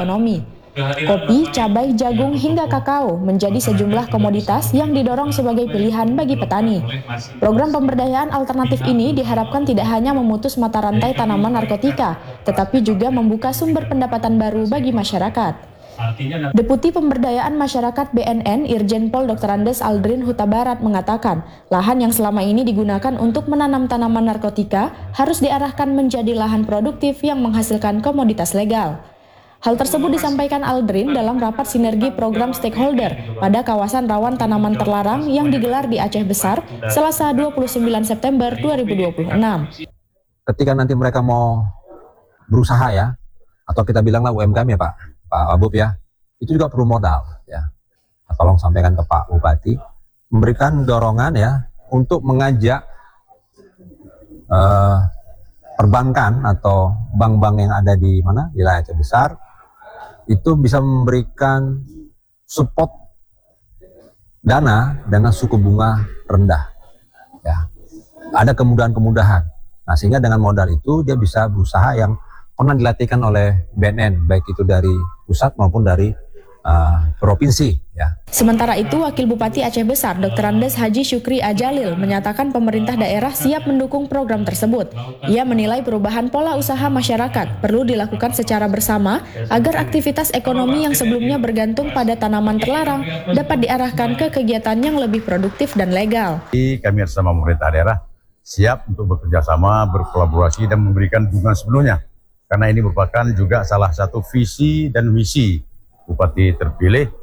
ekonomi. Kopi, cabai, jagung, hingga kakao menjadi sejumlah komoditas yang didorong sebagai pilihan bagi petani. Program pemberdayaan alternatif ini diharapkan tidak hanya memutus mata rantai tanaman narkotika, tetapi juga membuka sumber pendapatan baru bagi masyarakat. Deputi Pemberdayaan Masyarakat BNN Irjen Pol Dr. Andes Aldrin Huta Barat mengatakan, lahan yang selama ini digunakan untuk menanam tanaman narkotika harus diarahkan menjadi lahan produktif yang menghasilkan komoditas legal. Hal tersebut disampaikan Aldrin dalam rapat sinergi program stakeholder pada kawasan rawan tanaman terlarang yang digelar di Aceh Besar, Selasa 29 September 2026. Ketika nanti mereka mau berusaha ya, atau kita bilanglah UMKM ya Pak Wabub ya, itu juga perlu modal ya. Tolong sampaikan ke Pak Bupati, memberikan dorongan ya untuk mengajak perbankan atau bank-bank yang ada di mana, di wilayah Aceh Besar, itu bisa memberikan support dana dengan suku bunga rendah. Ya, ada kemudahan-kemudahan. Nah, sehingga dengan modal itu dia bisa berusaha yang pernah dilatihkan oleh BNN, baik itu dari pusat maupun dari provinsi. Ya. Sementara itu, Wakil Bupati Aceh Besar Dr. Andes Haji Syukri Ajalil menyatakan pemerintah daerah siap mendukung program tersebut. Ia menilai perubahan pola usaha masyarakat perlu dilakukan secara bersama agar aktivitas ekonomi yang sebelumnya bergantung pada tanaman terlarang dapat diarahkan ke kegiatan yang lebih produktif dan legal. Kami bersama pemerintah daerah siap untuk bekerja sama, berkolaborasi dan memberikan dukungan sepenuhnya. Karena ini merupakan juga salah satu visi dan misi Bupati terpilih